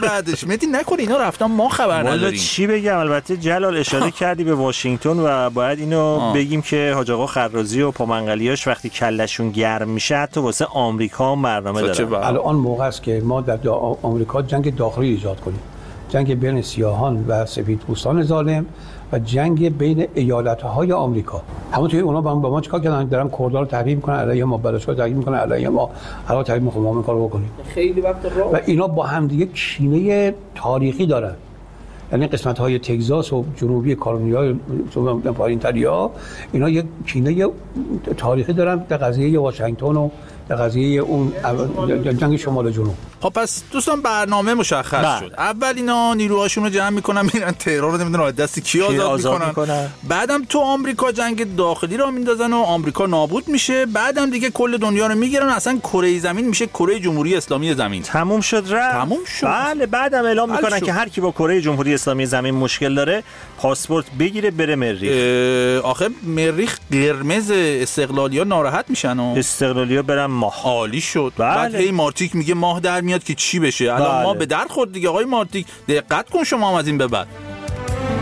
بعدش مهدی نکنه اینا رفتن ما خبر نداریم. چی بگم؟ البته جلال اشاره کردی به واشنگتن و باید اینو بگیم که حاج آقا خرازی و پامنقلیاش وقتی کلشون گرم میشه حتی واسه آمریکا هم برنامه دارن. الان موقع است که ما در آمریکا جنگ داخلی ایجاد کنیم، جنگ بین سیاهان و سفیدپوستان ظالم و جنگ بین ایالت‌های آمریکا. همونطوری اونا با ما چیکار کردن؟ دارن کردها رو تحریم می‌کنن علیه ما، بلوچ‌ها رو تحریم می‌کنن علیه ما، حالا تحریم می‌خوام ما این کارو بکنیم. خیلی وقت راه و اینا با هم دیگه کینه تاریخی دارن. یعنی قسمت‌های تگزاس و جنوبی کارولینای پایین‌تریا اینا یک کینه تاریخی دارن در قضیه واشنگتن و در قضیه اون جنگ شمال جنوب. خب پس دوستان برنامه مشخص شد. اول اینا نیروهاشون رو جمع میکنن میرن تهران رو نمیدونن از دست کی آزاد میکنن. بعدم تو آمریکا جنگ داخلی رو میندازن و آمریکا نابود میشه. بعدم دیگه کل دنیا رو میگیرن، اصلا کره زمین میشه کره جمهوری اسلامی زمین. تموم شد رفت. تموم شد. بله بعدم اعلام میکنن که هر کی با کره جمهوری اسلامی زمین مشکل داره پاسپورت بگیره بره مریخ. آخه مریخ قرمز، استقلالیا ناراحت میشن و استقلالیا برن ماه. عالی شد. بعد هی مارتیک میگه ماه در میاد که چی بشه. الان ما به در خورد دیگه آقای مارتیک، دقت کن شما هم از این به بعد.